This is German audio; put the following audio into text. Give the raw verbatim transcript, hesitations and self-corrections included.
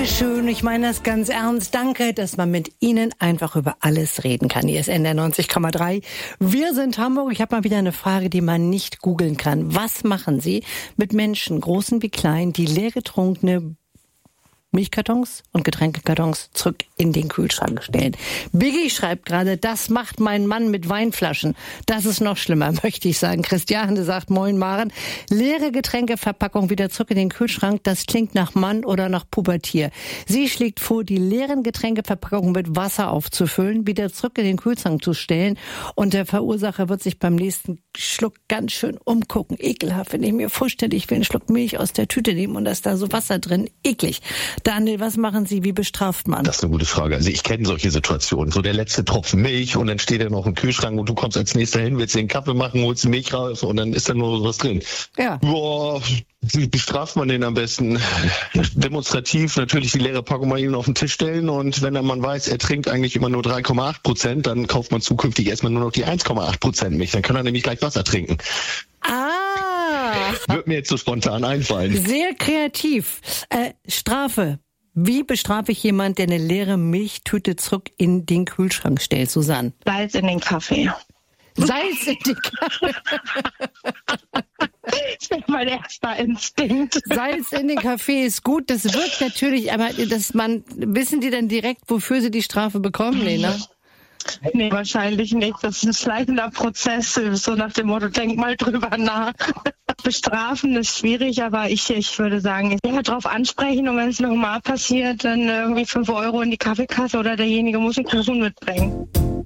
Dankeschön, ich meine das ganz ernst. Danke, dass man mit Ihnen einfach über alles reden kann. Hier ist N D R neunzig Komma drei. Wir sind Hamburg. Ich habe mal wieder eine Frage, die man nicht googeln kann. Was machen Sie mit Menschen, großen wie klein, die leer getrunkene Milchkartons und Getränkekartons zurück in den Kühlschrank stellen? Biggie schreibt gerade, das macht mein Mann mit Weinflaschen. Das ist noch schlimmer, möchte ich sagen. Christiane sagt, moin Maren, leere Getränkeverpackung wieder zurück in den Kühlschrank, das klingt nach Mann oder nach Pubertier. Sie schlägt vor, die leeren Getränkeverpackungen mit Wasser aufzufüllen, wieder zurück in den Kühlschrank zu stellen und der Verursacher wird sich beim nächsten Schluck ganz schön umgucken. Ekelhaft, wenn ich mir vorstelle, ich will einen Schluck Milch aus der Tüte nehmen und da ist da so Wasser drin. Eklig. Daniel, was machen Sie? Wie bestraft man? Das ist eine gute Frage. Also ich kenne solche Situationen. So der letzte Tropfen Milch und dann steht er noch im Kühlschrank und du kommst als nächster hin, willst dir einen Kaffee machen, holst die Milch raus und dann ist da nur was drin. Ja. Boah, wie bestraft man den am besten? Demonstrativ natürlich die leere Packung mal eben auf den Tisch stellen und wenn dann man weiß, er trinkt eigentlich immer nur drei Komma acht Prozent, dann kauft man zukünftig erstmal nur noch die eins Komma acht Prozent Milch. Dann kann er nämlich gleich Wasser trinken. Ah! Wird mir jetzt so spontan einfallen. Sehr kreativ. Äh, Strafe. Wie bestrafe ich jemand, der eine leere Milchtüte zurück in den Kühlschrank stellt, Susanne? Salz in den Kaffee. Salz in den Kaffee. Das wäre mein erster Instinkt. Salz in den Kaffee ist gut. Das wirkt natürlich, aber dass man, wissen die dann direkt, wofür sie die Strafe bekommen? Nee, ne? Nee, wahrscheinlich nicht. Das ist ein schleichender Prozess, so nach dem Motto, denk mal drüber nach. Bestrafen ist schwierig, aber ich, ich würde sagen, ja, drauf ansprechen und wenn es nochmal passiert, dann irgendwie fünf Euro in die Kaffeekasse oder derjenige muss einen Kuchen mitbringen.